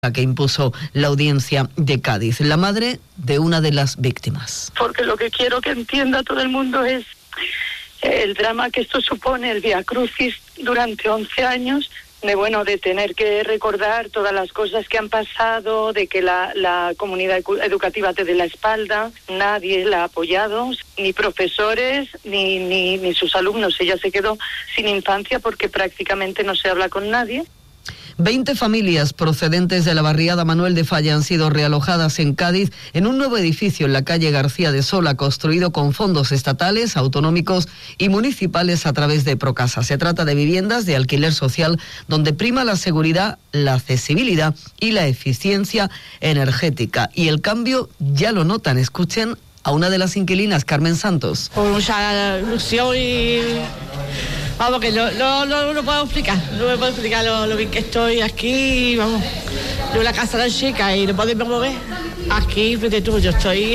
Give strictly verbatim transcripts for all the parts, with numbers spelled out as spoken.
que impuso la audiencia de Cádiz, la madre de una de las víctimas. Porque lo que quiero que entienda todo el mundo es el drama que esto supone, el viacrucis durante once años, de bueno, de tener que recordar todas las cosas que han pasado, de que la, la comunidad educativa te dé la espalda, nadie la ha apoyado, ni profesores, ni, ni, ni sus alumnos. Ella se quedó sin infancia porque prácticamente no se habla con nadie. Veinte familias procedentes de la barriada Manuel de Falla han sido realojadas en Cádiz en un nuevo edificio en la calle García de Sola, construido con fondos estatales, autonómicos y municipales a través de Procasa. Se trata de viviendas de alquiler social donde prima la seguridad, la accesibilidad y la eficiencia energética. Y el cambio ya lo notan. Escuchen a una de las inquilinas, Carmen Santos. Con mucha ilusión y... Vamos, que no, no, no, no puedo explicar, no me puedo explicar lo, lo bien que estoy aquí, vamos, yo la casa tan chica y no podemos mover, aquí frente tuyo estoy,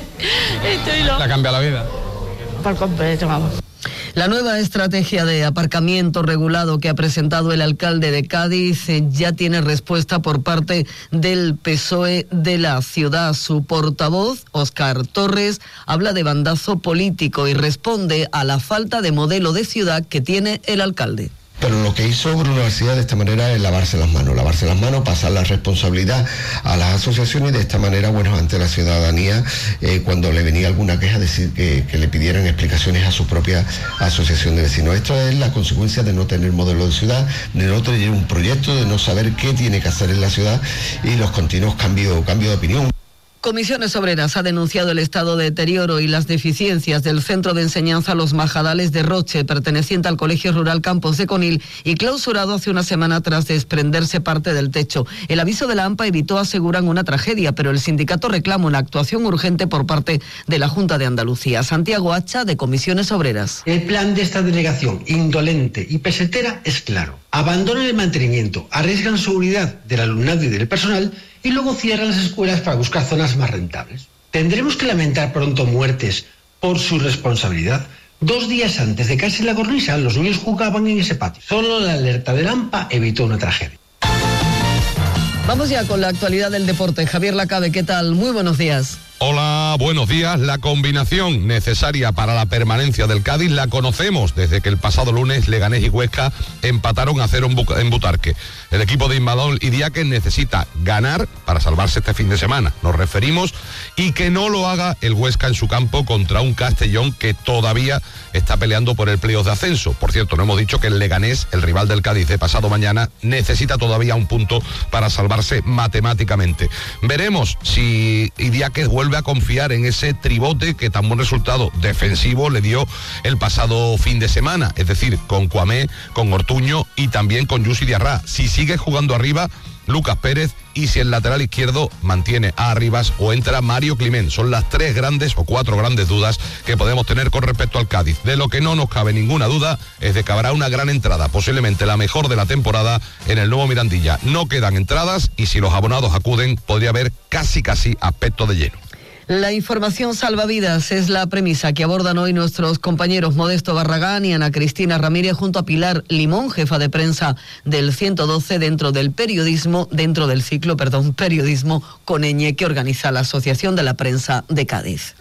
estoy loca. ¿La cambia la vida? Por completo, vamos. La nueva estrategia de aparcamiento regulado que ha presentado el alcalde de Cádiz eh, ya tiene respuesta por parte del P S O E de la ciudad. Su portavoz, Óscar Torres, habla de bandazo político y responde a la falta de modelo de ciudad que tiene el alcalde. Pero lo que hizo Bruno García de esta manera es lavarse las manos, lavarse las manos, pasar la responsabilidad a las asociaciones y de esta manera, bueno, ante la ciudadanía, eh, cuando le venía alguna queja, decir que, que le pidieran explicaciones a su propia asociación de vecinos. Esto es la consecuencia de no tener modelo de ciudad, de no tener un proyecto, de no saber qué tiene que hacer en la ciudad y los continuos cambios cambio de opinión. Comisiones Obreras ha denunciado el estado de deterioro y las deficiencias del centro de enseñanza Los Majadales de Roche, perteneciente al Colegio Rural Campos de Conil y clausurado hace una semana tras desprenderse parte del techo. El aviso de la AMPA evitó, aseguran, una tragedia, pero el sindicato reclama una actuación urgente por parte de la Junta de Andalucía. Santiago Hacha, de Comisiones Obreras. El plan de esta delegación, indolente y pesetera, es claro. Abandonan el mantenimiento, arriesgan seguridad del alumnado y del personal y luego cierran las escuelas para buscar zonas más rentables. ¿Tendremos que lamentar pronto muertes por su responsabilidad? Dos días antes de caerse la cornisa, los niños jugaban en ese patio. Solo la alerta del AMPA evitó una tragedia. Vamos ya con la actualidad del deporte. Javier Lacabe, ¿qué tal? Muy buenos días. Hola, buenos días. La combinación necesaria para la permanencia del Cádiz la conocemos desde que el pasado lunes Leganés y Huesca empataron a cero en Butarque. El equipo de Imbadol y Diaque necesita ganar para salvarse este fin de semana. Nos referimos, y que no lo haga el Huesca en su campo contra un Castellón que todavía está peleando por el playoff de ascenso. Por cierto, no hemos dicho que el Leganés, el rival del Cádiz de pasado mañana, necesita todavía un punto para salvarse matemáticamente. Veremos si Idiáquez vuelve a confiar en ese tribote que tan buen resultado defensivo le dio el pasado fin de semana, es decir, con Cuamé, con Ortuño y también con Yusi Diarra. Si sigue jugando arriba Lucas Pérez y si el lateral izquierdo mantiene a Arribas o entra Mario Climent. Son las tres grandes o cuatro grandes dudas que podemos tener con respecto al Cádiz. De lo que no nos cabe ninguna duda es de que habrá una gran entrada, posiblemente la mejor de la temporada, en el nuevo Mirandilla. No quedan entradas y si los abonados acuden podría haber casi casi aspecto de lleno. La información salvavidas es la premisa que abordan hoy nuestros compañeros Modesto Barragán y Ana Cristina Ramírez junto a Pilar Limón, jefa de prensa del ciento doce, dentro del periodismo, dentro del ciclo, perdón, periodismo con ñ que organiza la Asociación de la Prensa de Cádiz.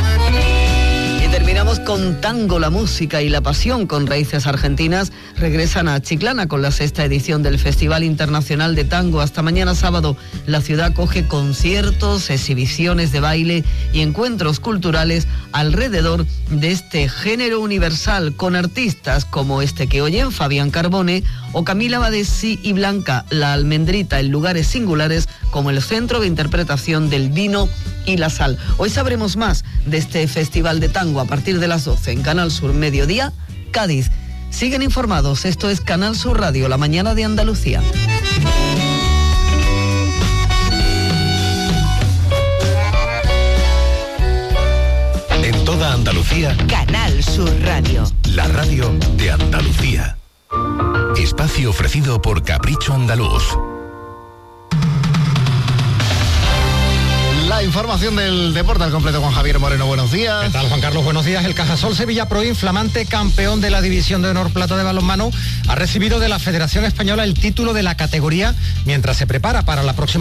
Terminamos con tango, la música y la pasión con raíces argentinas. Regresan a Chiclana con la sexta edición del Festival Internacional de Tango. Hasta mañana sábado la ciudad acoge conciertos, exhibiciones de baile y encuentros culturales alrededor de este género universal, con artistas como este que oyen, Fabián Carbone, o Camila Badesi y Blanca La Almendrita, en lugares singulares como el Centro de Interpretación del Vino y la Sal. Hoy sabremos más de este Festival de Tango a partir de las doce en Canal Sur Mediodía, Cádiz. Siguen informados, esto es Canal Sur Radio, la mañana de Andalucía. En toda Andalucía, Canal Sur Radio. La radio de Andalucía. Espacio ofrecido por Capricho Andaluz. Live información del deporte al completo con Javier Moreno. Buenos días. ¿Qué tal, Juan Carlos? Buenos días. El Cajasol Sevilla Pro, flamante campeón de la División de Honor Plata de balonmano, ha recibido de la Federación Española el título de la categoría mientras se prepara para la próxima